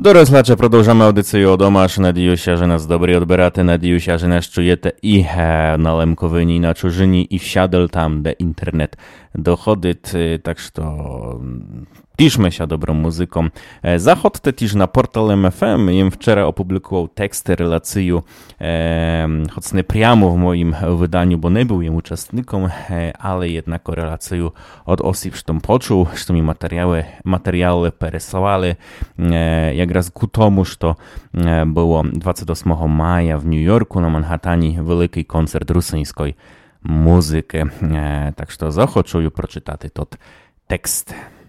Doroслаче, продовжаємо аудицію Одомаш. Надіюся, що нас добре odberaty. Надіюся, що нас чуєте і на Лемковині, і на чужині, і всядel там, де інтернет доходить. Так що тішmy się dobrą muzyką. Zachodźcie też na portal MFM. Im wczoraj opublikował teksty, relację, choć nie priamo w moim wydaniu, bo nie byłem uczestnikiem, ale jednak relację od osób, że poczuł, że mi materiały пересłали. Jak raz ku tomu, że to było 28 maja w New Yorku na Manhattanie wielki koncert rosyjskiej muzyki. Tak że zachoczую przeczytać ten tekst.